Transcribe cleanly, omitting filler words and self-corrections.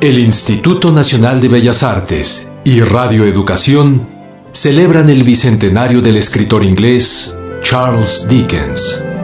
El Instituto Nacional de Bellas Artes y Radio Educación celebran el bicentenario del escritor inglés Charles Dickens.